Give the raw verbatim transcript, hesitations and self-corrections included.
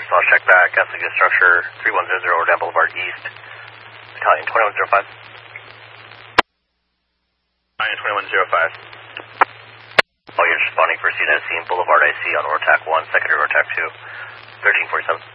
I'll check back. Gaslight structure three one zero zero, Ordan Boulevard East. Italian twenty-one zero five. Italian twenty-one zero five. All units responding for scene at scene, Boulevard I C on O R T A C one, secondary O R T A C two, thirteen forty-seven.